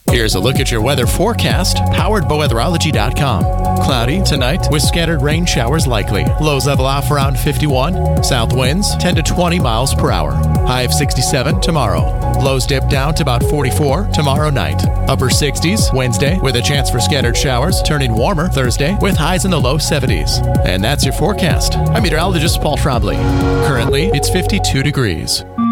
Here's a look at your weather forecast, powered by weatherology.com. Cloudy tonight with scattered rain showers likely. Lows level off around 51. South winds 10 to 20 miles per hour. High of 67 tomorrow. Lows dip down to about 44 tomorrow night. Upper 60s Wednesday with a chance for scattered showers, turning warmer Thursday with highs in the low 70s. And that's your forecast. I'm meteorologist Paul Trombley. Currently, it's 52 degrees.